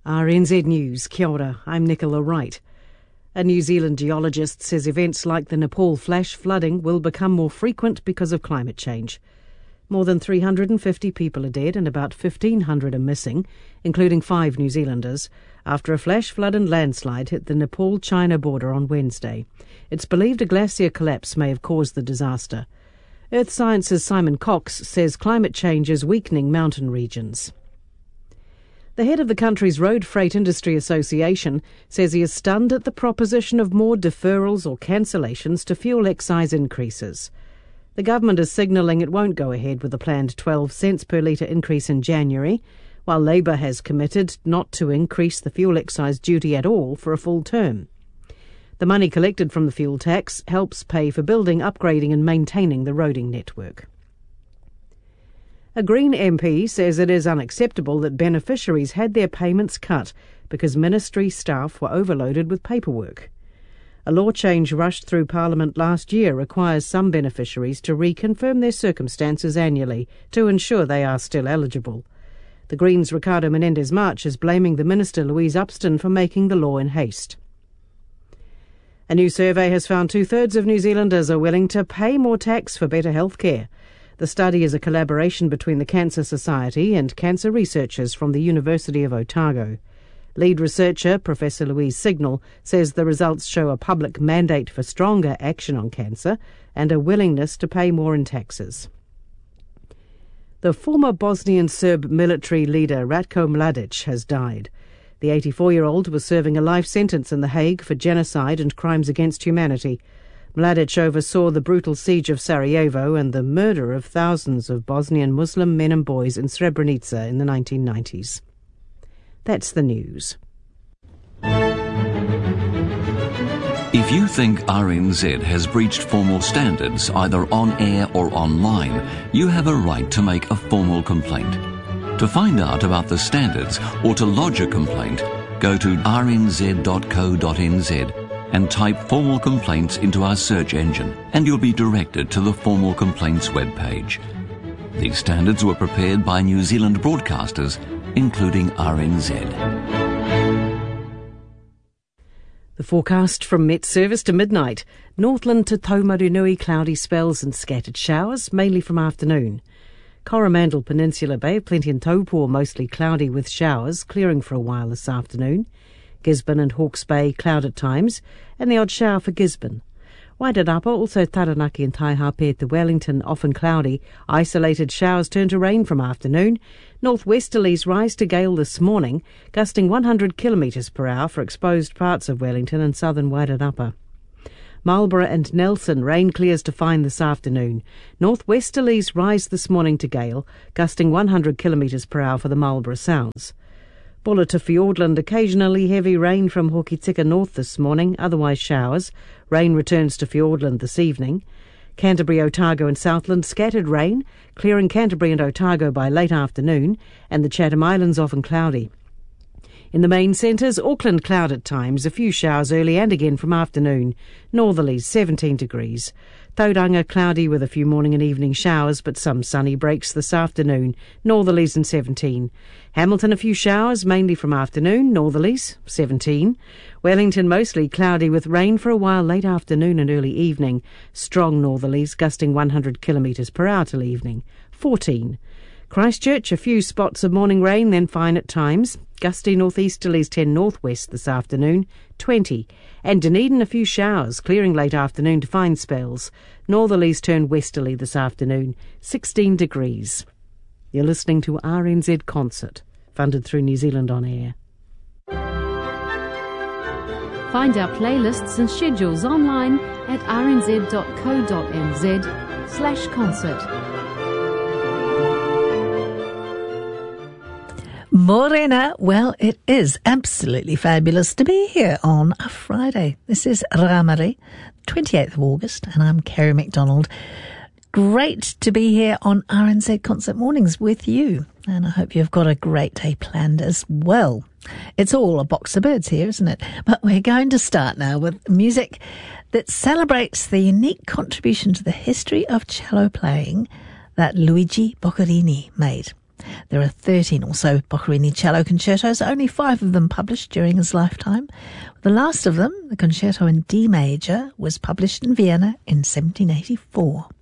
RNZ News, kia ora, I'm Nicola Wright. A New Zealand geologist says events like the Nepal flash flooding will become more frequent because of climate change. More than 350 people are dead and about 1,500 are missing, including 5 New Zealanders, after a flash flood and landslide hit the Nepal-China border on Wednesday. It's believed a glacier collapse may have caused the disaster. Earth Science's Simon Cox says climate change is weakening mountain regions. The head of the country's Road Freight Industry Association says he is stunned at the proposition of more deferrals or cancellations to fuel excise increases. The government is signalling it won't go ahead with the planned 12 cents per litre increase in January, while Labour has committed not to increase the fuel excise duty at all for a full term. The money collected from the fuel tax helps pay for building, upgrading and maintaining the roading network. A Green MP says it is unacceptable that beneficiaries had their payments cut because ministry staff were overloaded with paperwork. A law change rushed through Parliament last year requires some beneficiaries to reconfirm their circumstances annually to ensure they are still eligible. The Greens' Ricardo Menendez-March is blaming the Minister Louise Upston for making the law in haste. A new survey has found 2/3 of New Zealanders are willing to pay more tax for better health care. The study is a collaboration between the Cancer Society and cancer researchers from the University of Otago. Lead researcher Professor Louise Signal says the results show a public mandate for stronger action on cancer and a willingness to pay more in taxes. The former Bosnian Serb military leader Ratko Mladic has died. The 84-year-old was serving a life sentence in The Hague for genocide and crimes against humanity. Mladic oversaw the brutal siege of Sarajevo and the murder of thousands of Bosnian Muslim men and boys in Srebrenica in the 1990s. That's the news. If you think RNZ has breached formal standards either on air or online, you have a right to make a formal complaint. To find out about the standards or to lodge a complaint, go to rnz.co.nz and type formal complaints into our search engine, and you'll be directed to the formal complaints webpage. These standards were prepared by New Zealand broadcasters, including RNZ. The forecast from Met Service to midnight. Northland to Taumarunui, cloudy spells and scattered showers, mainly from afternoon. Coromandel Peninsula Bay of Plenty and Taupo, mostly cloudy with showers, clearing for a while this afternoon. Gisborne and Hawke's Bay, cloud at times, and the odd shower for Gisborne. Wairarapa, also Taranaki and Taihape to Wellington, often cloudy. Isolated showers turn to rain from afternoon. Northwesterlies rise to gale this morning, gusting 100 km per hour for exposed parts of Wellington and southern Wairarapa. Marlborough and Nelson, rain clears to fine this afternoon. Northwesterlies rise this morning to gale, gusting 100 km per hour for the Marlborough Sounds. Buller to Fiordland, occasionally heavy rain from Hokitika north this morning, otherwise showers. Rain returns to Fiordland this evening. Canterbury, Otago and Southland, scattered rain, clearing Canterbury and Otago by late afternoon, and the Chatham Islands often cloudy. In the main centres, Auckland cloud at times, a few showers early and again from afternoon. Northerlies 17 degrees. Tauranga cloudy with a few morning and evening showers, but some sunny breaks this afternoon. Northerlies and 17. Hamilton a few showers, mainly from afternoon. Northerlies 17. Wellington mostly cloudy with rain for a while late afternoon and early evening. Strong northerlies gusting 100 km per hour till evening. 14. Christchurch a few spots of morning rain, then fine at times. Gusty northeasterlies 10 northwest this afternoon, 20. And Dunedin a few showers, clearing late afternoon to fine spells. Northerlies turn westerly this afternoon, 16 degrees. You're listening to RNZ Concert, funded through New Zealand On Air. Find our playlists and schedules online at rnz.co.nz/concert. Morena, well, it is absolutely fabulous to be here on a Friday. This is Ramari, 28th of August, and I'm Kerry McDonald. Great to be here on RNZ Concert Mornings with you, and I hope you've got a great day planned as well. It's all a box of birds here, isn't it? But we're going to start now with music that celebrates the unique contribution to the history of cello playing that Luigi Boccherini made. There are 13 or so Boccherini cello concertos, only 5 of them published during his lifetime. The last of them, the Concerto in D major, was published in Vienna in 1784.